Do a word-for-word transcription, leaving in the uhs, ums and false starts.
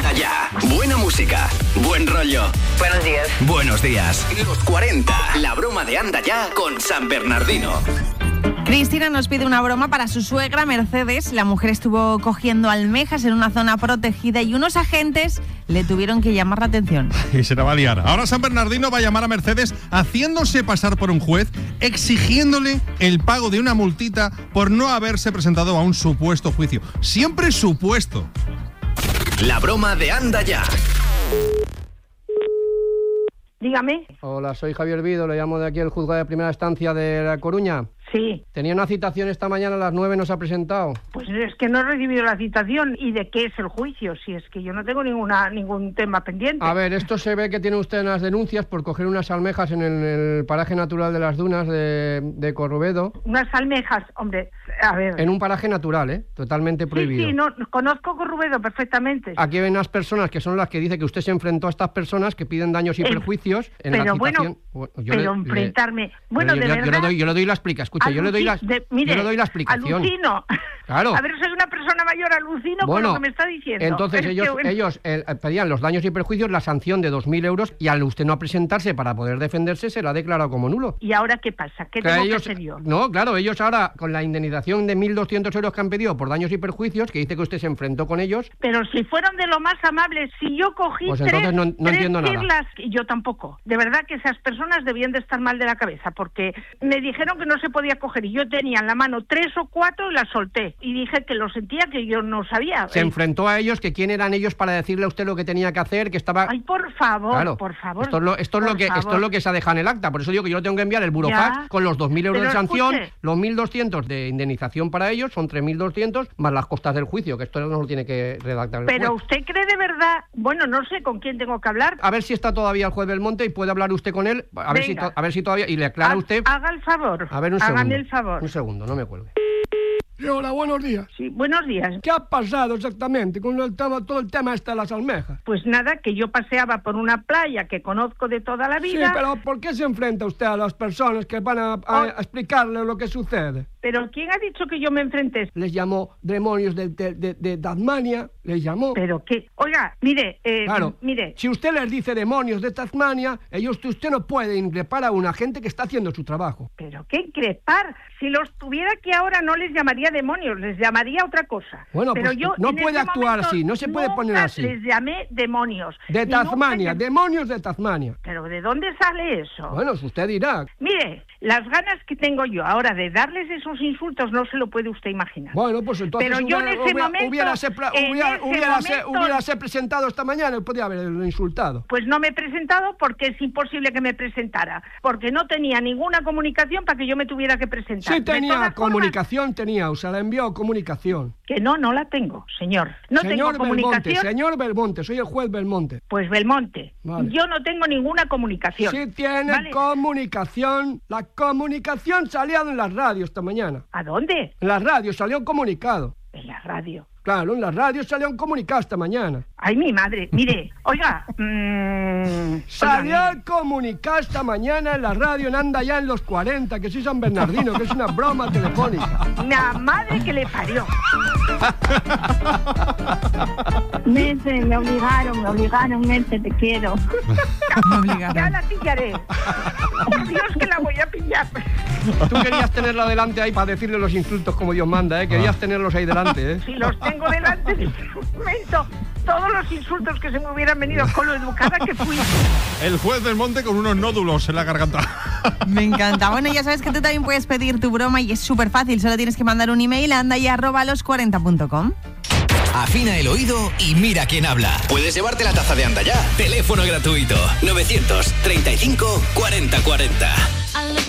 Anda ya. Buena música, buen rollo. Buenos días. Buenos días. Los cuarenta. La broma de Anda ya con San Bernardino. Cristina nos pide una broma para su suegra Mercedes. La mujer estuvo cogiendo almejas en una zona protegida y unos agentes le tuvieron que llamar la atención. Y se la va a liar. Ahora San Bernardino va a llamar a Mercedes haciéndose pasar por un juez, exigiéndole el pago de una multita por no haberse presentado a un supuesto juicio. Siempre supuesto. La broma de Anda ya. Dígame. Hola, soy Javier Vido, le llamo de aquí el juzgado de primera instancia de La Coruña. Sí. Tenía una citación esta mañana a las nueve, no se ha presentado. Pues es que no he recibido la citación. ¿Y de qué es el juicio? Si es que yo no tengo ninguna ningún tema pendiente. A ver, esto se ve que tiene usted unas denuncias por coger unas almejas en el, en el paraje natural de las dunas de, de Corrubedo. Unas almejas, hombre, a ver. En un paraje natural, ¿eh? Totalmente prohibido. Sí, sí, no, conozco Corrubedo perfectamente. Aquí hay unas personas que son las que dice que usted se enfrentó a estas personas que piden daños y eh, perjuicios en pero la citación. Bueno, yo pero le, enfrentarme... Le, bueno, yo, de yo, verdad... Yo le doy, yo le doy la explicación, escucha, yo le doy la, de, mire, yo le doy la explicación. Alucino. Claro. A ver, soy una persona mayor, alucino bueno, con lo que me está diciendo. Entonces es ellos, que, bueno. ellos eh, pedían los daños y perjuicios, la sanción de dos mil euros, y al usted no presentarse para poder defenderse, se la ha declarado como nulo. ¿Y ahora qué pasa? ¿Qué que tengo ellos, que hacer yo? No, claro, ellos ahora, con la indemnización de mil doscientos euros que han pedido por daños y perjuicios, que dice que usted se enfrentó con ellos... Pero si fueron de lo más amables, si yo cogí pues tres, entonces no, no tres entiendo nada. siglas, y yo tampoco. De verdad que esas personas debían de estar mal de la cabeza, porque me dijeron que no se podía coger, y yo tenía en la mano tres o cuatro y las solté. Y dije que lo sentía, que yo no sabía. Se enfrentó a ellos, que quién eran ellos para decirle a usted lo que tenía que hacer, que estaba... Ay, por favor, claro, por favor. Esto es lo, esto es lo que, esto es lo que se ha dejado en el acta, por eso digo que yo lo tengo que enviar el burofax ya, con los dos mil euros de sanción, escuche. los mil doscientos de indemnización para ellos, son tres mil doscientos, más las costas del juicio, que esto no lo tiene que redactar el Pero juez. usted cree de verdad, bueno, no sé con quién tengo que hablar. A ver si está todavía el juez Belmonte y puede hablar usted con él, a ver, si, to, a ver si todavía, y le aclara ha, usted... Haga el favor, a ver, un hágame segundo, el favor. Un segundo, no me cuelgue. Sí, hola, buenos días. Sí, buenos días. ¿Qué ha pasado exactamente con el tema, todo el tema este de las almejas? Pues nada, que yo paseaba por una playa que conozco de toda la vida. Sí, pero ¿por qué se enfrenta usted a las personas que van a, a, oh. a explicarle lo que sucede? ¿Pero quién ha dicho que yo me enfrenté? Les llamó demonios de, de, de, de Tasmania, les llamó... ¿Pero qué? Oiga, mire, eh, claro, mire... Si usted les dice demonios de Tasmania, ellos, usted no puede increpar a una gente que está haciendo su trabajo. ¿Pero qué increpar? Si los tuviera aquí ahora no les llamaría demonios, les llamaría otra cosa. Bueno, pero pues yo no en puede este actuar así, no se puede poner así. Les llamé demonios. De Tasmania, nunca... demonios de Tasmania. ¿Pero de dónde sale eso? Bueno, usted dirá. Mire, las ganas que tengo yo ahora de darles esos insultos no se lo puede usted imaginar. Bueno, pues entonces pero yo hubiera, en ese hubiera, momento, hubiérase, hubiera, en hubiérase, ese momento, hubiérase presentado esta mañana y podía haberlo insultado. Pues no me he presentado porque es imposible que me presentara, porque no tenía ninguna comunicación para que yo me tuviera que presentar. Sí tenía comunicación, formas, tenía, o sea, la envió comunicación. Que no, no la tengo, señor. No señor tengo comunicación. Belmonte, señor Belmonte, soy el juez Belmonte. Pues Belmonte, vale. Yo no tengo ninguna comunicación. Sí tiene ¿vale? comunicación. La comunicación salió en las radios esta mañana. ¿A dónde? En las radios salió un comunicado. En la radio. Claro, en la radio salió un comunicado esta mañana. Ay, mi madre, mire, oiga... Mmm, salió oiga, el comunicado esta mañana en la radio en Anda ya en los cuarenta, que soy San Bernardino, que es una broma telefónica. La madre que le parió. Merce, me obligaron, me obligaron, Merce, te quiero. Me obligaron. Ya la pillaré. Por Dios que la voy a pillar. Tú querías tenerla delante ahí para decirle los insultos como Dios manda, ¿eh? Querías ah. tenerlos ahí delante, ¿eh? Si los tengo delante en este momento, todos los insultos que se me hubieran venido con lo educada que fui. El juez del monte con unos nódulos en la garganta. Me encanta. Bueno, ya sabes que tú también puedes pedir tu broma y es súper fácil. Solo tienes que mandar un email a anda y arroba los cuarenta punto com. Afina el oído y mira quién habla. Puedes llevarte la taza de Anda ya. Teléfono gratuito. novecientos treinta y cinco cuarenta cuarenta.